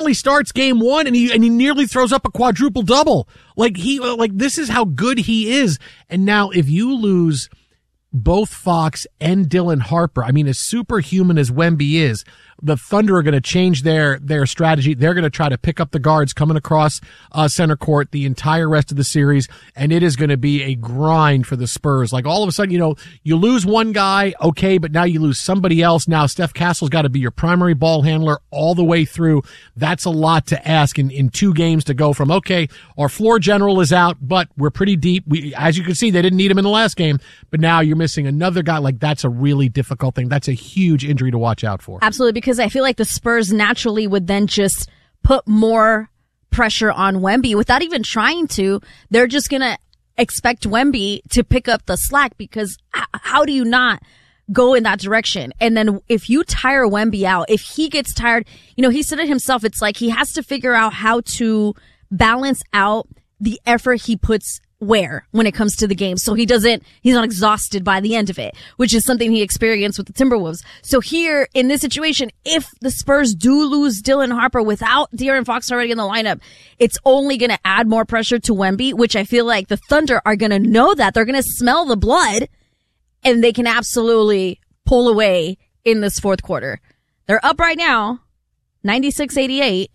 suddenly starts game one and he nearly throws up a quadruple double. This is how good he is. And now if you lose both Fox and Dylan Harper, I mean, as superhuman as Wemby is, the Thunder are going to change their strategy. They're going to try to pick up the guards coming across center court the entire rest of the series, and it is going to be a grind for the Spurs. Like, all of a sudden, you lose one guy, okay, but now you lose somebody else. Now Steph Castle's got to be your primary ball handler all the way through. That's a lot to ask in 2 games to go from, okay, our floor general is out, but we're pretty deep. As you can see, they didn't need him in the last game, but now you're missing another guy. Like, that's a really difficult thing. That's a huge injury to watch out for. Absolutely, because I feel like the Spurs naturally would then just put more pressure on Wemby without even trying to. They're just going to expect Wemby to pick up the slack, because how do you not go in that direction? And then if you tire Wemby out, if he gets tired, he said it himself, it's like he has to figure out how to balance out the effort he puts when it comes to the game, so he's not exhausted by the end of it, which is something he experienced with the Timberwolves. So here in this situation, if the Spurs do lose Dylan Harper without De'Aaron Fox already in the lineup, it's only going to add more pressure to Wemby, which I feel like the Thunder are going to know that. They're going to smell the blood, and they can absolutely pull away in this fourth quarter. They're up right now, 96-88.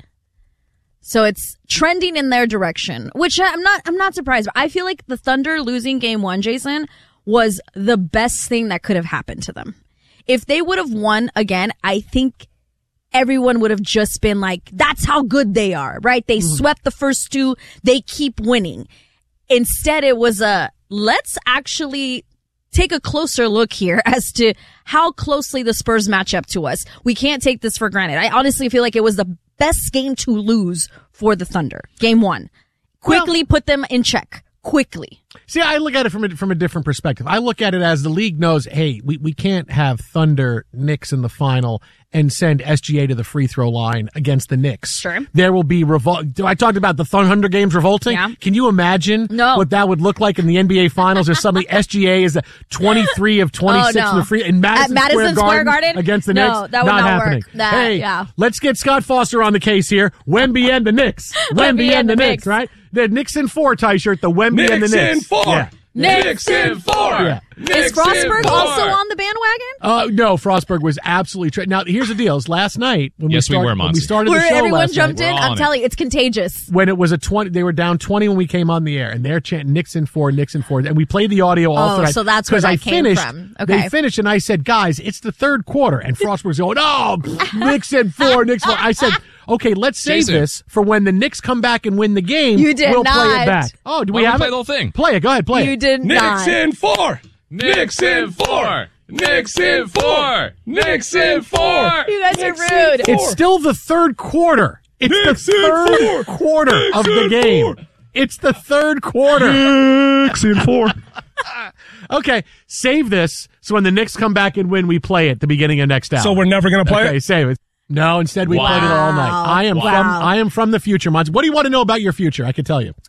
So it's trending in their direction, which I'm not surprised. But I feel like the Thunder losing game one, Jason, was the best thing that could have happened to them. If they would have won again, I think everyone would have just been like, that's how good they are, right? They swept the first 2. They keep winning. Instead, it was let's actually take a closer look here as to how closely the Spurs match up to us. We can't take this for granted. I honestly feel like it was the best game to lose for the Thunder. Game one. Quickly put them in check. Quickly. See, I look at it from a different perspective. I look at it as the league knows, hey, we can't have Thunder Knicks in the final and send SGA to the free throw line against the Knicks. Sure. There will be I talked about the Thunder games revolting. Yeah. Can you imagine what that would look like in the NBA finals if suddenly SGA is 23 of 26 in the free in Madison Square Garden against the Knicks? That would not happening. Work. Let's get Scott Foster on the case here. Wemby and the Knicks. Wemby and the Knicks, right? The Knicks in 4 tie shirt, the Wemby and the Knicks. Knicks in 4. Yeah. Knicks in 4. Yeah. Is Frostberg also on the bandwagon? No, Frostberg was absolutely now, here's the deal. Last night when we started the show everyone last jumped night, in. I'm telling you, it's contagious. When it was they were down 20 when we came on the air, and they're chanting Knicks in 4, Knicks in 4, and we played the audio all through. So that's where that came from. Okay. They finished, and I said, guys, it's the third quarter, and Frostberg's going, Knicks in 4, Knicks 4. I said, okay, let's save this for when the Knicks come back and win the game. You did we'll not. Play it back. Oh, do we have play it? the whole thing? Play it. Go ahead, play it. You did Knicks not. in 4. Knicks in 4. Knicks in 4. Knicks in 4. You guys are rude. It's still the third quarter. It's Knicks the third quarter of the game. It's the third quarter. Knicks in 4. Okay, save this so when the Knicks come back and win, we play it at the beginning of next hour. So we're never going to play it? Okay, save it. No, instead we played it all night. I am from the future, Mons. What do you want to know about your future? I can tell you.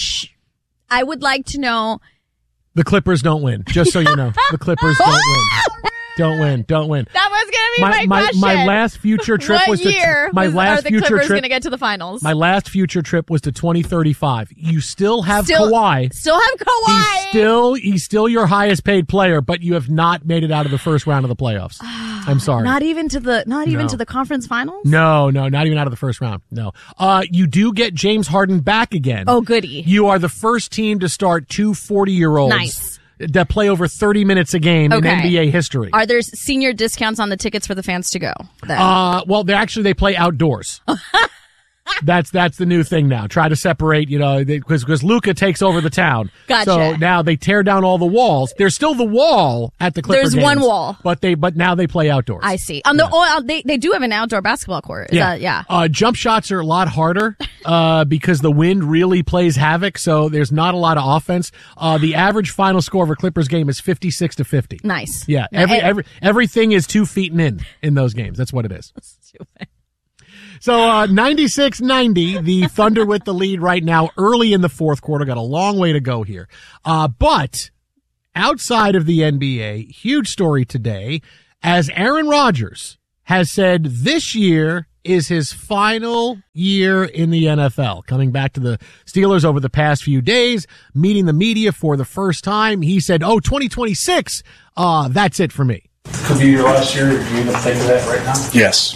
I would like to know. The Clippers don't win, just so you know. The Clippers don't win. Don't win. That was going to be my question. My last future trip was to are the Clippers going to get to the finals? My last future trip was to 2035. You still have Kawhi. Still have Kawhi. He's still your highest paid player, but you have not made it out of the first round of the playoffs. I'm sorry. Not even to the conference finals? No, not even out of the first round. No. You do get James Harden back again. Oh, goody. You are the first team to start 2 40-year-olds. Nice. That play over 30 minutes a game in NBA history. Are there senior discounts on the tickets for the fans to go? Well, they play outdoors. That's the new thing now. Try to separate, because Luka takes over the town. Gotcha. So now they tear down all the walls. There's still the wall at the Clipper games. There's one wall, but now they play outdoors. I see. They do have an outdoor basketball court. Jump shots are a lot harder because the wind really plays havoc. So there's not a lot of offense. The average final score of a Clippers game is 56-50. Nice. Yeah. Everything is 2 feet and in those games. That's what it is. Stupid. So 96-90, the Thunder with the lead right now, early in the fourth quarter. Got a long way to go here. But outside of the NBA, huge story today, as Aaron Rodgers has said this year is his final year in the NFL. Coming back to the Steelers over the past few days, meeting the media for the first time, he said, 2026, that's it for me. Could be your last year. Do you even think of that right now? Yes.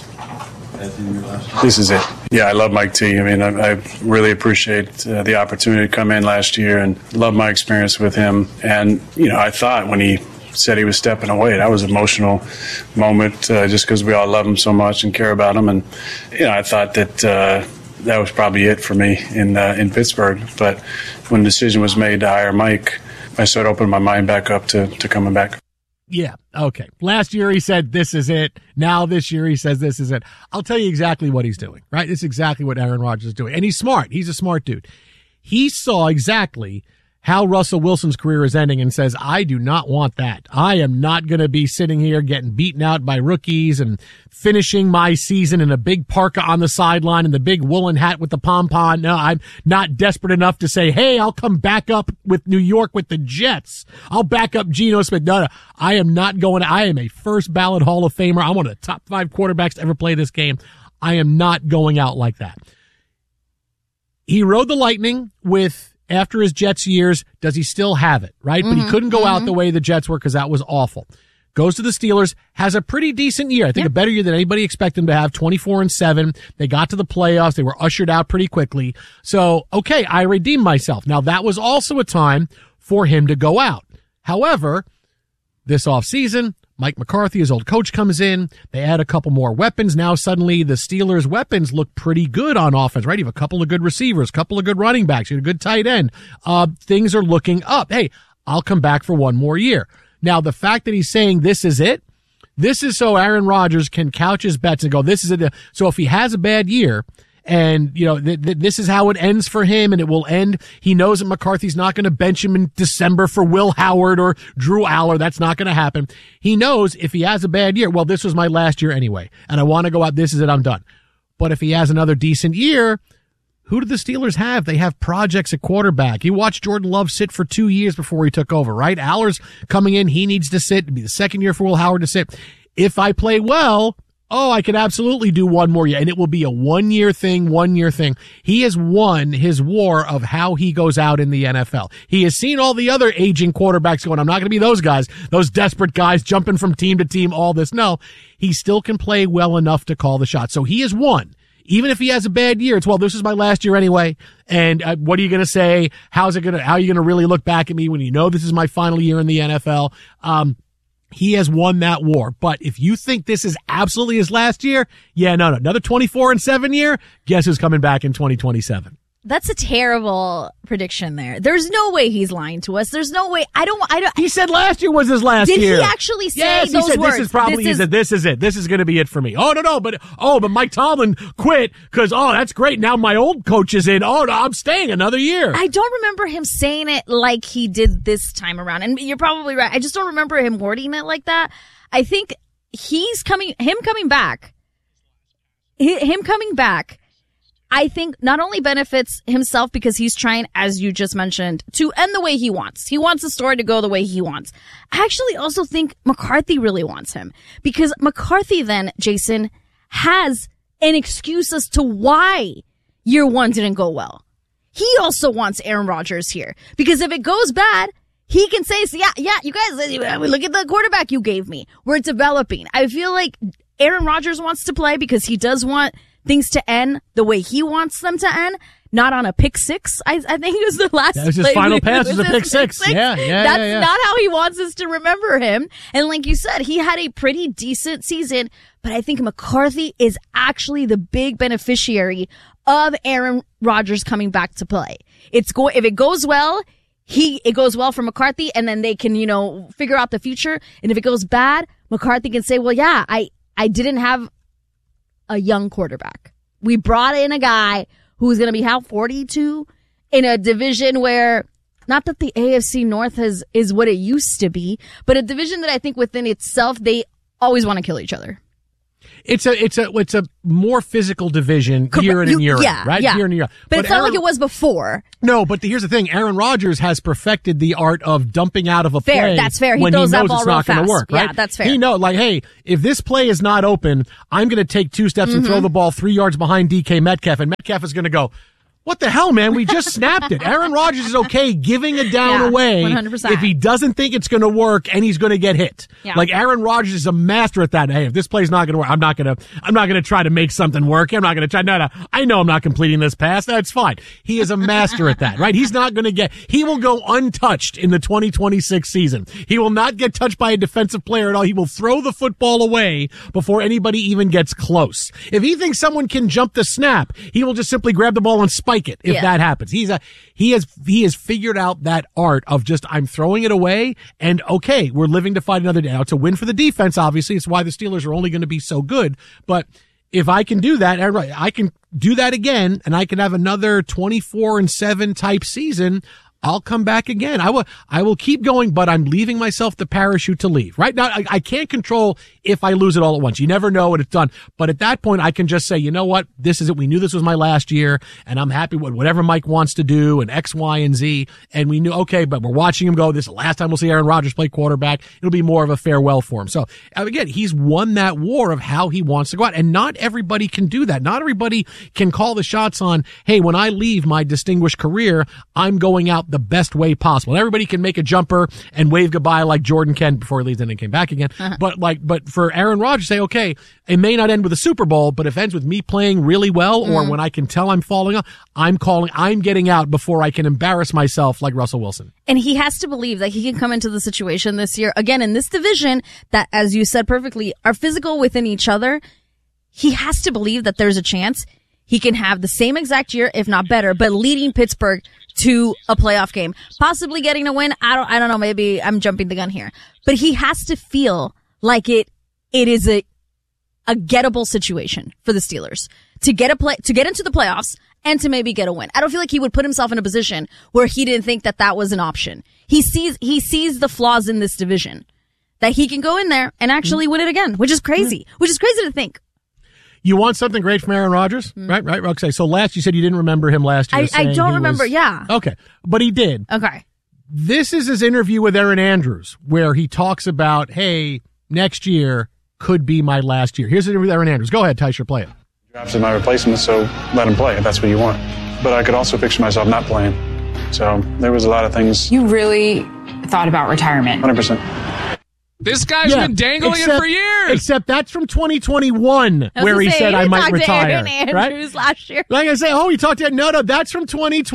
This is it. Yeah, I love Mike T. I mean, I really appreciate the opportunity to come in last year and love my experience with him. And, I thought when he said he was stepping away, that was an emotional moment just because we all love him so much and care about him. And, I thought that that was probably it for me in Pittsburgh. But when the decision was made to hire Mike, I started opening my mind back up to coming back. Yeah, okay. Last year he said, this is it. Now this year he says, this is it. I'll tell you exactly what he's doing, right? It's exactly what Aaron Rodgers is doing. And he's smart. He's a smart dude. He saw exactly how Russell Wilson's career is ending and says, I do not want that. I am not going to be sitting here getting beaten out by rookies and finishing my season in a big parka on the sideline and the big woolen hat with the pom-pom. No, I'm not desperate enough to say, hey, I'll come back up with New York with the Jets. I'll back up Geno Smith. No, I am not going. I am a first ballot Hall of Famer. I'm one of the top 5 quarterbacks to ever play this game. I am not going out like that. He rode the lightning with, after his Jets years, does he still have it, right? But he couldn't go out the way the Jets were because that was awful. Goes to the Steelers, has a pretty decent year. I think a better year than anybody expected him to have, 24-7. They got to the playoffs. They were ushered out pretty quickly. So, okay, I redeemed myself. Now, that was also a time for him to go out. However, this offseason, Mike McCarthy, his old coach, comes in. They add a couple more weapons. Now suddenly the Steelers' weapons look pretty good on offense, right? You have a couple of good receivers, a couple of good running backs, you have a good tight end. Things are looking up. Hey, I'll come back for one more year. Now, the fact that he's saying this is it, this is so Aaron Rodgers can couch his bets and go, this is it. So if he has a bad year, and, this is how it ends for him, and it will end. He knows that McCarthy's not going to bench him in December for Will Howard or Drew Aller. That's not going to happen. He knows if he has a bad year, well, this was my last year anyway, and I want to go out. This is it. I'm done. But if he has another decent year, who do the Steelers have? They have projects at quarterback. You watched Jordan Love sit for 2 years before he took over, right? Aller's coming in. He needs to sit. It'll be the second year for Will Howard to sit. If I play well, I could absolutely do one more year, and it will be a 1 year thing, 1 year thing. He has won his war of how he goes out in the NFL. He has seen all the other aging quarterbacks going, I'm not going to be those guys, those desperate guys jumping from team to team, all this. No, he still can play well enough to call the shot. So he has won. Even if he has a bad year, it's, well, this is my last year anyway. And what are you going to say? How are you going to really look back at me when you know this is my final year in the NFL? He has won that war. But if you think this is absolutely his last year, no. Another 24-7 year, guess who's coming back in 2027? That's a terrible prediction there. There's no way he's lying to us. There's no way. I don't. He said last year was his last year. Did he actually say those he said words? This is it. This is going to be it for me. But Mike Tomlin quit because, that's great. Now my old coach is in. No, I'm staying another year. I don't remember him saying it like he did this time around. And you're probably right. I just don't remember him wording it like that. I think him coming back, I think not only benefits himself because he's trying, as you just mentioned, to end the way he wants. He wants the story to go the way he wants. I actually also think McCarthy really wants him because McCarthy then, Jason, has an excuse as to why year one didn't go well. He also wants Aaron Rodgers here because if it goes bad, he can say, you guys, look at the quarterback you gave me. We're developing. I feel like Aaron Rodgers wants to play because he does want things to end the way he wants them to end, not on a pick six. I think it was the last. That was his final pass. Was a pick six. Yeah. That's not how he wants us to remember him. And like you said, he had a pretty decent season, but I think McCarthy is actually the big beneficiary of Aaron Rodgers coming back to play. If it goes well, it goes well for McCarthy, and then they can, figure out the future. And if it goes bad, McCarthy can say, well, yeah, I didn't have a young quarterback. We brought in a guy who's going to be 42 in a division where, not that the AFC North is what it used to be, but a division that I think within itself, they always want to kill each other. It's a more physical division year in and year out, right? Yeah. Year in and year out. But it's not like it was before. No, but here's the thing. Aaron Rodgers has perfected the art of dumping out of a Fair, play. that's fair. He when throws he knows that ball it's real not going fast. to work, right? Yeah, that's fair. He knows, like, hey, if this play is not open, I'm going to take 2 steps and throw the ball 3 yards behind DK Metcalf, and Metcalf is going to go, what the hell, man? We just snapped it. Aaron Rodgers is okay giving a down away 100%. if he doesn't think it's going to work and he's going to get hit. Yeah. Like Aaron Rodgers is a master at that. Hey, if this play's not going to work, I'm not going to try to make something work. I'm not going to try. No, I know I'm not completing this pass. That's fine. He is a master at that, right? He's not going to he will go untouched in the 2026 season. He will not get touched by a defensive player at all. He will throw the football away before anybody even gets close. If he thinks someone can jump the snap, he will just simply grab the ball and spike it if that happens. He has figured out that art of just, I'm throwing it away and okay, we're living to fight another day. Now, it's a win for the defense, obviously. It's why the Steelers are only going to be so good. But if I can do that, I can do that again and I can have another 24-7 type season, I'll come back again. I will keep going, but I'm leaving myself the parachute to leave. Right now, I can't control if I lose it all at once. You never know when it's done. But at that point, I can just say, you know what? This is it. We knew this was my last year, and I'm happy with whatever Mike wants to do and X, Y, and Z. And we knew, okay, but we're watching him go. This is the last time we'll see Aaron Rodgers play quarterback. It'll be more of a farewell for him. So again, he's won that war of how he wants to go out. And not everybody can do that. Not everybody can call the shots on, hey, when I leave my distinguished career, I'm going out the best way possible. Everybody can make a jumper and wave goodbye like Jordan Kent before he leaves and then came back again. But for Aaron Rodgers, say, okay, it may not end with a Super Bowl, but if it ends with me playing really well or when I can tell I'm falling off, I'm getting out before I can embarrass myself like Russell Wilson. And he has to believe that he can come into the situation this year, again, in this division that, as you said perfectly, are physical within each other. He has to believe that there's a chance he can have the same exact year, if not better, but leading Pittsburgh to a playoff game, possibly getting a win. I don't know. Maybe I'm jumping the gun here, but he has to feel like it is a gettable situation for the Steelers to get into the playoffs and to maybe get a win. I don't feel like he would put himself in a position where he didn't think that was an option. He sees the flaws in this division, that he can go in there and actually win it again, which is crazy to think. You want something great from Aaron Rodgers? Right, Roxanne. So you said you didn't remember him last year. I don't remember, yeah. Okay, but he did. Okay. This is his interview with Erin Andrews, where he talks about, hey, next year could be my last year. Here's the interview with Erin Andrews. Go ahead, Tysher, play it. Drafted my replacement, so let him play if that's what you want. But I could also picture myself not playing. So there was a lot of things. You really thought about retirement. 100%. This guy's been dangling it for years. Except that's from 2021, where he said I might retire. Aaron Andrews last year. Like I say, he talked to no, that's from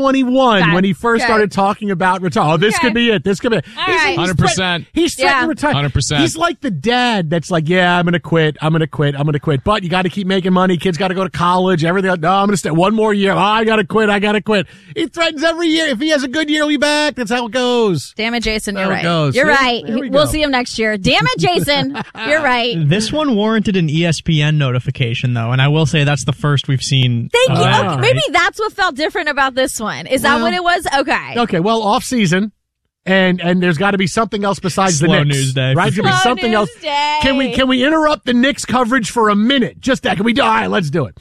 2021 when he first started talking about retire. Oh, this could be it. This could be it. 100%. He's threatening to retire. 100%. He's like the dad that's like, yeah, I'm going to quit. But you got to keep making money. Kids got to go to college. Everything. No, I'm going to stay one more year. Oh, I got to quit. He threatens every year. If he has a good year, he'll be back. That's how it goes. Damn it, Jason. You're There it right. goes. You're Here- right. here we We'll go. see him next year. Damn it, Jason. You're right. This one warranted an ESPN notification, though, and I will say that's the first we've seen. Thank you. Wow. Okay, maybe that's what felt different about this one. Is that what it was? Okay. Okay, well, off season, and there's got to be something else besides Slow the Knicks. news day. Right? There be Slow something news else. day. Can we interrupt the Knicks coverage for a minute? Just that. Can we do? All right, let's do it.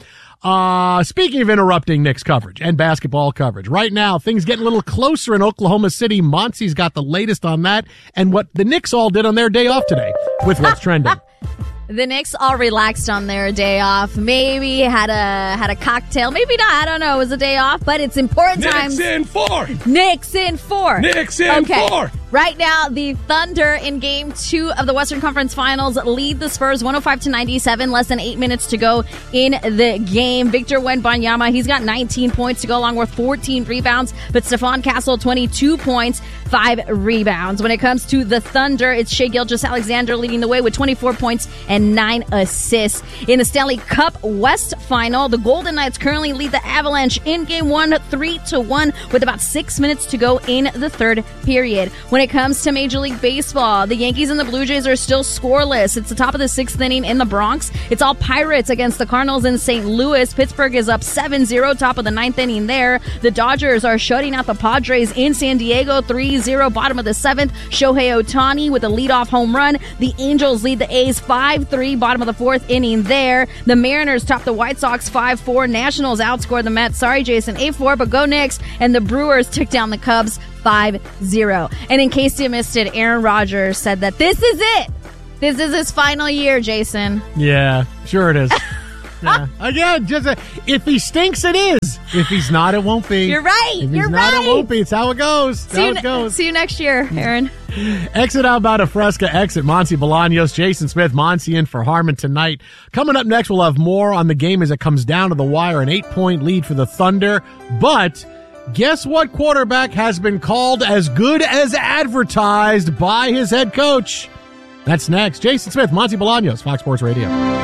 Speaking of interrupting Knicks coverage and basketball coverage, right now things getting a little closer in Oklahoma City. Montsy's got the latest on that and what the Knicks all did on their day off today with what's trending. The Knicks all relaxed on their day off. Maybe had a cocktail. Maybe not. I don't know. It was a day off, but it's important times. Knicks in 4. Knicks in 4. Knicks in 4. Right now, the Thunder in Game 2 of the Western Conference Finals lead the Spurs 105-97. Less than 8 minutes to go in the game. Victor Wembanyama, he's got 19 points to go along with 14 rebounds. But Stephon Castle, 22 points, 5 rebounds. When it comes to the Thunder, it's Shai Gilgeous-Alexander leading the way with 24 points and 9 assists. In the Stanley Cup West Final, the Golden Knights currently lead the Avalanche in Game 1, 3-1, with about 6 minutes to go in the third period. When When it comes to Major League Baseball, the Yankees and the Blue Jays are still scoreless. It's the top of the 6th inning in the Bronx. It's all Pirates against the Cardinals in St. Louis. Pittsburgh is up 7-0, top of the 9th inning there. The Dodgers are shutting out the Padres in San Diego 3-0, bottom of the 7th. Shohei Ohtani with a leadoff home run. The Angels lead the A's 5-3, bottom of the 4th inning there. The Mariners top the White Sox 5-4. Nationals outscore the Mets. Sorry, Jason, 8-4, but go Knicks. And the Brewers took down the Cubs 5-0. And in case you missed it, Aaron Rodgers said that this is it. This is his final year, Jason. Yeah, sure it is. Yeah. Again, if he stinks, it is. If he's not, it won't be. You're right. If he's not, it won't be. It's how it goes. See you next year, Aaron. Exit Alberta Fresca, exit Monty Bolaños, Jason Smith, Monty in for Harmon tonight. Coming up next, we'll have more on the game as it comes down to the wire. An 8-point lead for the Thunder. But guess what quarterback has been called as good as advertised by his head coach? That's next. Jason Smith, Monty Bolaños, Fox Sports Radio.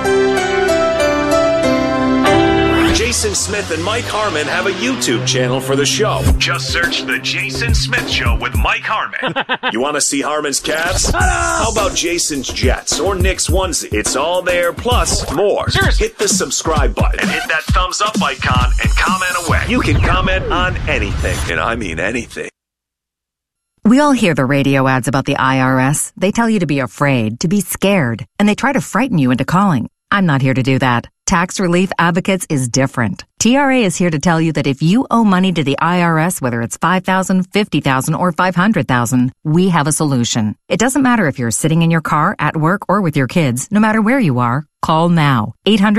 Jason Smith and Mike Harmon have a YouTube channel for the show. Just search The Jason Smith Show with Mike Harmon. You want to see Harmon's Cavs? How about Jason's Jets or Knicks onesie? It's all there, plus more. Hit the subscribe button and hit that thumbs up icon and comment away. You can comment on anything, and I mean anything. We all hear the radio ads about the IRS. They tell you to be afraid, to be scared, and they try to frighten you into calling. I'm not here to do that. Tax Relief Advocates is different. TRA is here to tell you that if you owe money to the IRS, whether it's $5,000, $50,000, or $500,000, we have a solution. It doesn't matter if you're sitting in your car, at work, or with your kids. No matter where you are, call now.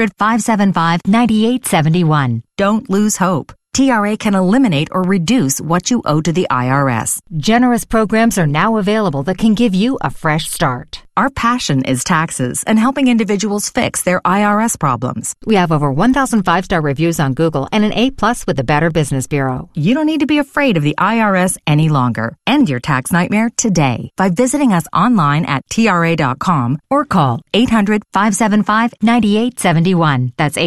800-575-9871. Don't lose hope. TRA can eliminate or reduce what you owe to the IRS. Generous programs are now available that can give you a fresh start. Our passion is taxes and helping individuals fix their IRS problems. We have over 1,000 5-star reviews on Google and an A+ with the Better Business Bureau. You don't need to be afraid of the IRS any longer. End your tax nightmare today by visiting us online at TRA.com or call 800-575-9871. That's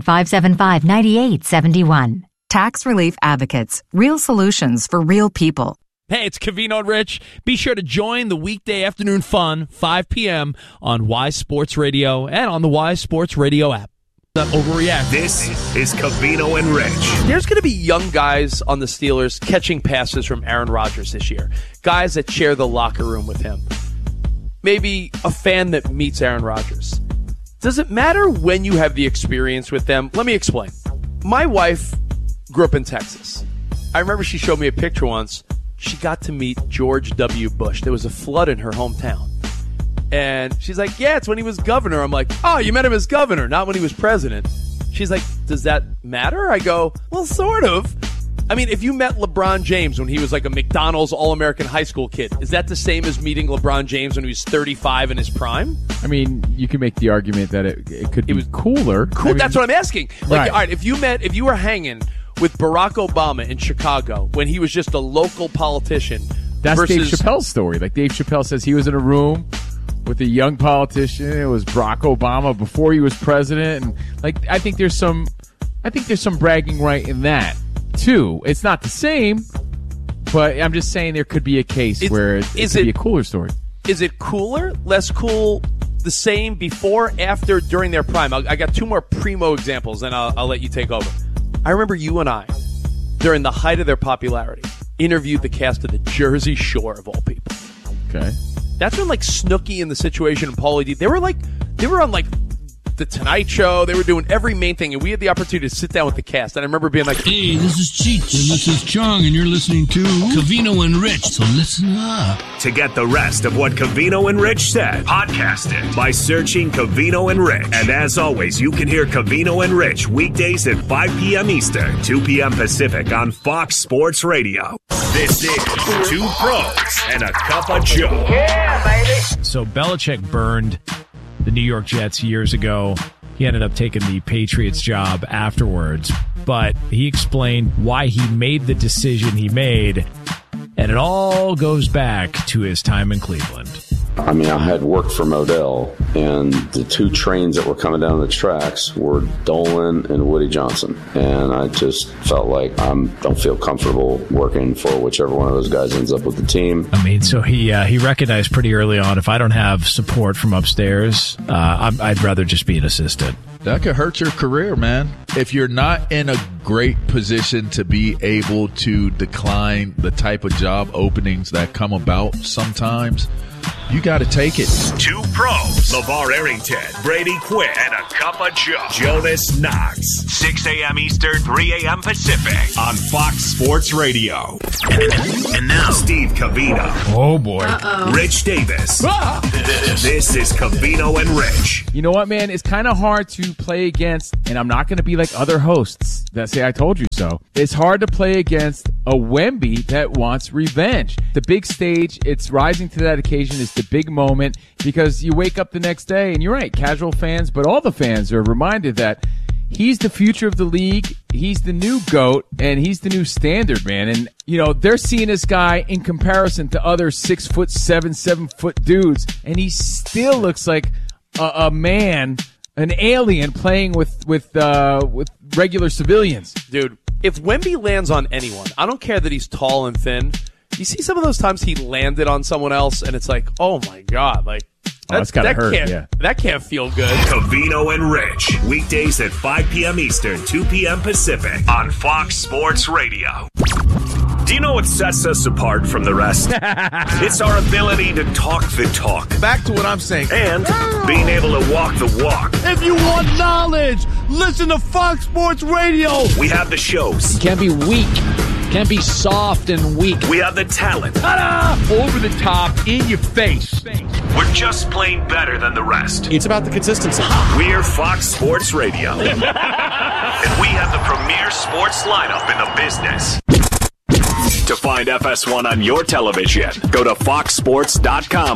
800-575-9871. Tax Relief Advocates. Real solutions for real people. Hey, it's Covino and Rich. Be sure to join the weekday afternoon fun, 5 p.m. on Y Sports Radio and on the Y Sports Radio app. Not overreact. This is Covino and Rich. There's going to be young guys on the Steelers catching passes from Aaron Rodgers this year. Guys that share the locker room with him. Maybe a fan that meets Aaron Rodgers. Does it matter when you have the experience with them? Let me explain. My wife grew up in Texas. I remember she showed me a picture once. She got to meet George W. Bush. There was a flood in her hometown. And she's like, yeah, it's when he was governor. I'm like, oh, you met him as governor, not when he was president. She's like, does that matter? I go, well, sort of. I mean, if you met LeBron James when he was like a McDonald's All-American high school kid, is that the same as meeting LeBron James when he was 35 in his prime? I mean, you can make the argument that it could be cooler. Cool. I mean, that's what I'm asking. Like, all right, if you were hanging with Barack Obama in Chicago when he was just a local politician. That's Dave Chappelle's story. Like, Dave Chappelle says he was in a room with a young politician. It was Barack Obama before he was president. And like, I think there's some bragging right in that too. It's not the same, but I'm just saying there could be a case where it could be a cooler story. Is it cooler, less cool, the same, before, after, during their prime? I got two more primo examples, and I'll let you take over. I remember you and I, during the height of their popularity, interviewed the cast of The Jersey Shore, of all people. Okay. That's when, like, Snooki and The Situation and Pauly D, they were on, like, The Tonight Show. They were doing every main thing, and we had the opportunity to sit down with the cast. And I remember being like, hey, this is Cheech, and this is Chong, and you're listening to Covino and Rich, so listen up. To get the rest of what Covino and Rich said, podcast it by searching Covino and Rich. And as always, you can hear Covino and Rich weekdays at 5 p.m. Eastern, 2 p.m. Pacific on Fox Sports Radio. This is Two Pros and a Cup of Joe. Yeah, baby. So Belichick burned the New York Jets years ago. He ended up taking the Patriots job afterwards, but he explained why he made the decision he made, and it all goes back to his time in Cleveland. I mean, I had worked for Modell, and the two trains that were coming down the tracks were Dolan and Woody Johnson. And I just felt like I don't feel comfortable working for whichever one of those guys ends up with the team. I mean, so he recognized pretty early on, if I don't have support from upstairs, I'd rather just be an assistant. That could hurt your career, man. If you're not in a great position to be able to decline the type of job openings that come about sometimes, you got to take it. Two pros, LeVar Arrington, Brady Quinn, and a cup of Joe, Jonas Knox. 6 a.m. Eastern, 3 a.m. Pacific on Fox Sports Radio. And now, Steve Covino. Oh, boy. Rich Davis. This is Covino and Rich. You know what, man? It's kind of hard to play against, and I'm not going to be like other hosts that say I told you so. It's hard to play against a Wemby that wants revenge. The big stage, it's rising to that occasion. It's the big moment because you wake up the next day, and you're right, casual fans, but all the fans are reminded that he's the future of the league. He's the new GOAT, and he's the new standard, man. And, you know, they're seeing this guy in comparison to other 6'7", 7-foot dudes, and he still looks like a man, an alien playing with regular civilians. Dude, if Wemby lands on anyone, I don't care that he's tall and thin. You see some of those times he landed on someone else, and it's like, oh my God, like that's gotta hurt. That can't feel good. Covino and Rich, weekdays at 5 p.m. Eastern, 2 p.m. Pacific on Fox Sports Radio. Do you know what sets us apart from the rest? It's our ability to talk the talk. Back to what I'm saying. And being able to walk the walk. If you want knowledge, listen to Fox Sports Radio. We have the shows. You can't be weak. Can't be soft and weak. We have the talent. Ta-da! Over the top, in your face. We're just plain better than the rest. It's about the consistency. We're Fox Sports Radio. And we have the premier sports lineup in the business. To find FS1 on your television, go to foxsports.com